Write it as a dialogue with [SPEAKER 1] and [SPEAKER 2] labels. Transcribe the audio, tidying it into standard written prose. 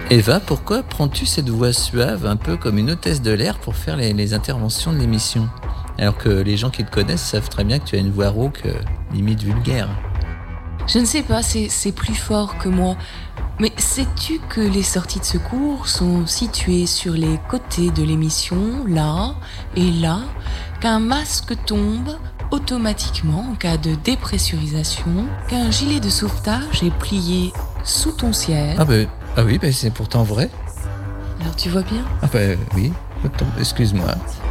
[SPEAKER 1] Eva, pourquoi prends-tu cette voix suave, un peu comme une hôtesse de l'air, pour faire les interventions de l'émission ? Alors que les gens qui te connaissent savent très bien que tu as une voix rauque, limite vulgaire.
[SPEAKER 2] Je ne sais pas, c'est plus fort que moi. Mais sais-tu que les sorties de secours sont situées sur les côtés de l'émission, là et là, qu'un masque tombe automatiquement en cas de dépressurisation, qu'un gilet de sauvetage est plié sous ton siège.
[SPEAKER 1] Ah oui, c'est pourtant vrai.
[SPEAKER 2] Alors tu vois bien ?
[SPEAKER 1] Oui, excuse-moi.